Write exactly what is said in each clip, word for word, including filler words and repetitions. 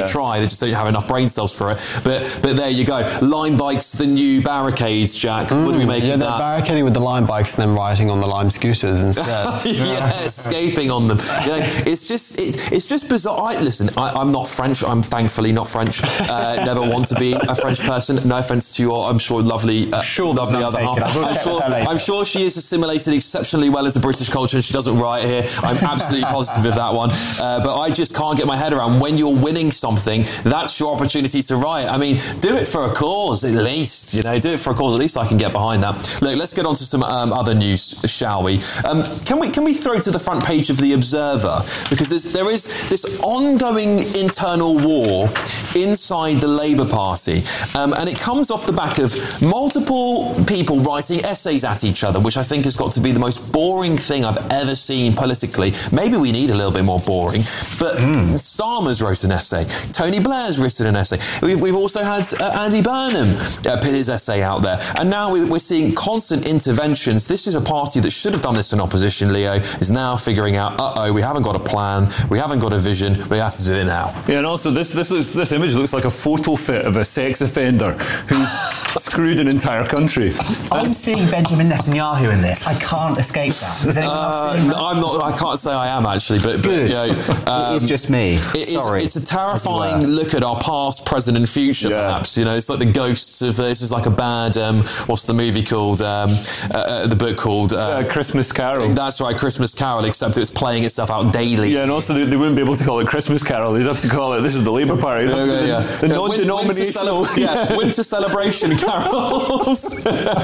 try. They just don't have enough brain cells for it. But but there you go. Lime bikes, the new barricades, Jack. Mm, what do we make yeah, of they're that? barricading with the Lime bikes and then riding on the Lime scooters instead. yeah, escaping on them. You know, it's just it's, it's just bizarre. I, listen, I, I'm not French. I'm thankfully not French. Uh, never want to be a French person. No offence to your, I'm sure, lovely, uh, sure lovely other half. I'm sure, I'm sure she is assimilated exceptionally well into British culture, and she doesn't riot here. I'm absolutely positive of that one. Uh, but I just can't get my head around when you're winning something, that's your opportunity to riot. I mean, do it for a cause at least. You know, do it for a cause at least. I can get behind that. Look, let's get on to some um, other news, shall we? Um, can we can we throw to the front page of the Observer, because there's, there is this ongoing internal war inside the Labour Party, um, and it comes off the back of multiple people writing essays at each other, which I think has got to be the most boring thing I've ever seen politically. Maybe we need a little bit more boring, but mm. Starmer's wrote an essay. Tony Blair's written an essay. We've, we've also had uh, Andy Burnham uh, put his essay out there, and now we, we're seeing constant interventions. This is a party that should have done this in opposition, Leo, is now figuring out, uh-oh, we haven't got a plan, we haven't got a vision, we have to do it now. Yeah, and also this this looks, this image looks like a photo fit of a sex offender who's screwed an entire country. I'm seeing Benjamin Netanyahu in this. I can't escape that. Is anyone else seeing uh, that? I'm not. I can't say I am actually, but, but Good. You know, um, it is just me. It, Sorry. It's, it's a terrifying look at our past, present, and future. Yeah. Perhaps you know, it's like the ghosts of. Uh, this is like a bad. Um, what's the movie called? Um, uh, uh, the book called uh, uh, Christmas Carol. That's right, Christmas Carol. Except it's playing itself out daily. Yeah, and also they, they wouldn't be able to call it Christmas Carol. They'd have to call it. This is the Labour Party. Yeah, yeah, yeah. The, the non-denominational. Winter, cele- yeah, winter celebration carols.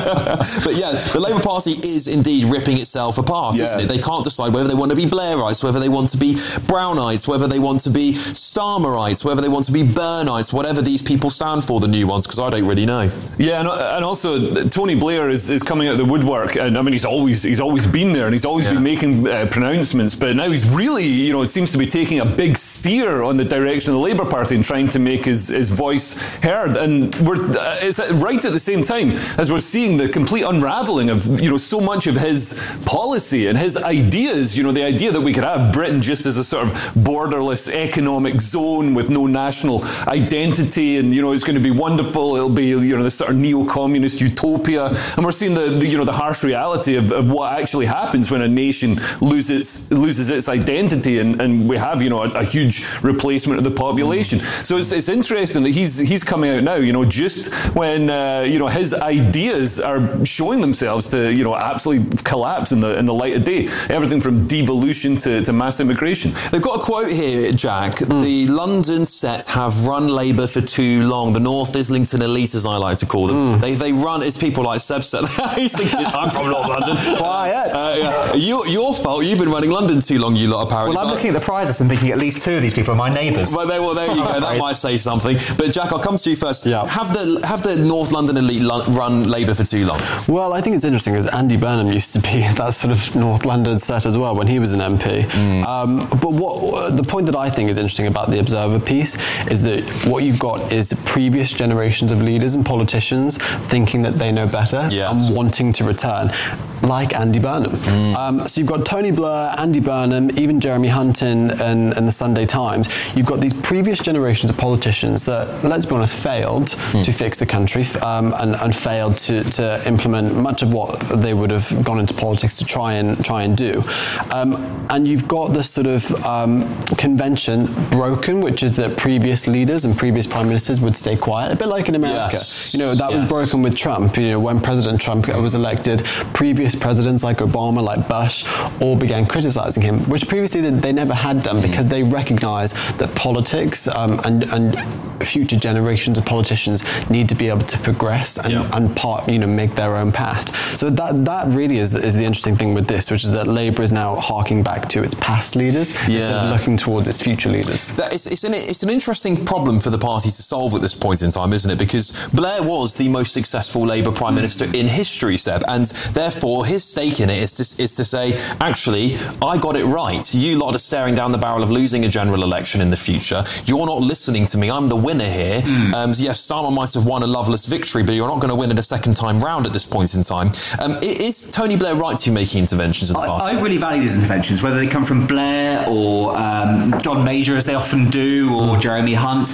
But yeah, the Labour Party is indeed ripping itself apart, yeah. isn't it? They can't decide whether they want to be Blairites, whether they want to be Brownites, whether they want to be Starmerites, whether they want to be Burnites, whatever these people stand for, the new ones, because I don't really know. Yeah, and, and also Tony Blair is, is coming out of the woodwork, and I mean he's always he's always been there, and he's always yeah. been making uh, pronouncements, but now he's really, you know, it seems to be taking a big steer on the direction of the Labour Party and trying to make his, his voice heard. And we're uh, it's right at the same time as we're seeing the complete unravelling of, you know, so much of his policy and his ideas. You know, the idea that we could have Britain just as a sort of borderless economic zone with no national identity, and, you know, it's going to be wonderful. It'll be, you know, this sort of neo-communist utopia. And we're seeing the, the you know, the harsh reality of, of what actually happens when a nation loses loses its identity, and, and we have, you know, a, a huge replacement of the population. So it's, it's interesting that he's he's coming out now, you know, just when uh, you know, his ideas are showing themselves to, you know, absolutely collapse in the in the light of day. Everything from devolution to, to mass immigration. They've got a quote here, Jack. Mm. The London set have run Labour for too long. The North Islington elite, as I like to call them. Mm. They they run. It's people like Seb said. He's thinking, I'm from North London. Quiet. Uh, yeah. your, your fault. You've been running London too long, you lot, apparently. Well, I'm looking at the prizes and thinking at least two of these people are my neighbours. Well, there, well, there you go. That might say something. But Jack, I'll come to you first. Yeah. Have the have the North London elite run Labour for too long? Well, I think it's interesting because Andy Burnham used to be that sort of North London set as well when he was an M P. Mm. Um, but what the point that I think is interesting about the Observer piece is that what you've got is previous generations of leaders and politicians thinking that they know better yes. and wanting to return, like Andy Burnham. Mm. Um, so you've got Tony Blair, Andy Burnham, even Jeremy Hunt in, in, in the Sunday Times. You've got these previous generations of politicians that, let's be honest, failed mm. to fix the country um, and, and failed to, to implement much of what they would have gone into politics to try and try and do. Um, and you've got this sort of um, convention broken, which is that previous leaders and previous prime ministers would stay quiet, a bit like in America. Yes. You know, that yes. was broken with Trump. You know, when President Trump was elected, previous presidents like Obama, like Bush, all began criticizing him, which previously they, they never had done because they recognized that politics um, and, and future generations of politicians need to be able to progress and, yeah. and part, you know, make their own path. So that that really is, is the interesting thing with this, which is that Labour is now harking back to its past leaders yeah. instead of looking towards its future leaders. That is, it's, an, it's an interesting problem for the party to solve at this point in time, isn't it? Because Blair was the most successful Labour Prime Minister in history, Seb, and therefore his stake in it is to, is to say, actually, I got it right. You lot are staring down the barrel of losing a general election in the future. You're not listening to me. I'm the winner here. Mm. Um, so yes, Starmer might have won a loveless victory, but you're not going to win it a second time round at this point in time. Um, is Tony Blair right to be making interventions in the party? I, I really value these interventions, whether they come from Blair or um, John Major, as they often do, or mm. Jeremy Hunt.